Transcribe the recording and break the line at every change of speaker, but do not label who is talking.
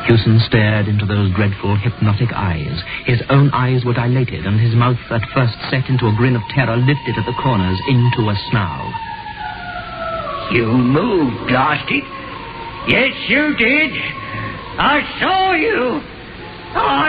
Hewson stared into those dreadful, hypnotic eyes. His own eyes were dilated, and his mouth, at first set into a grin of terror, lifted at the corners into a snarl.
You moved, Blast it. Yes, you did. I saw you. I